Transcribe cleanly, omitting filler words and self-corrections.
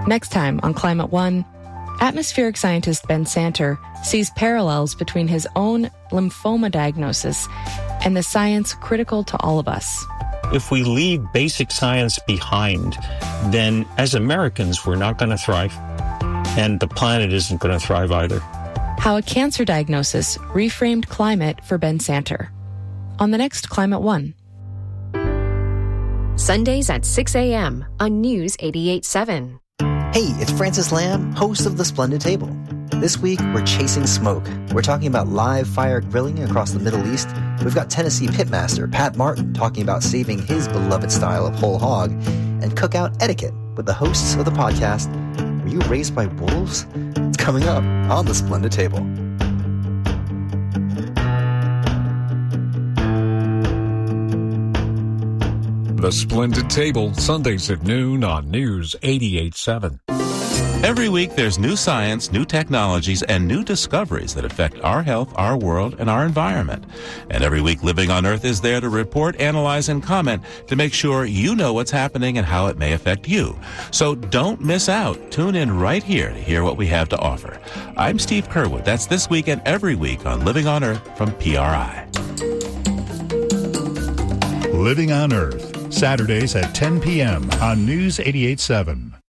Next time on Climate One, atmospheric scientist Ben Santer sees parallels between his own lymphoma diagnosis and the science critical to all of us. If we leave basic science behind, then as Americans, we're not going to thrive. And the planet isn't going to thrive either. How a cancer diagnosis reframed climate for Ben Santer. On the next Climate One. Sundays at 6 a.m. on News 88.7. Hey, it's Francis Lamb, host of The Splendid Table. This week, we're chasing smoke. We're talking about live fire grilling across the Middle East. We've got Tennessee pitmaster Pat Martin talking about saving his beloved style of whole hog, and cookout etiquette with the hosts of the podcast, Were You Raised by Wolves? It's coming up on The Splendid Table. The Splendid Table, Sundays at noon on News 88.7. Every week, there's new science, new technologies, and new discoveries that affect our health, our world, and our environment. And every week, Living on Earth is there to report, analyze, and comment to make sure you know what's happening and how it may affect you. So don't miss out. Tune in right here to hear what we have to offer. I'm Steve Curwood. That's this week and every week on Living on Earth from PRI. Living on Earth, Saturdays at 10 p.m. on News 88.7.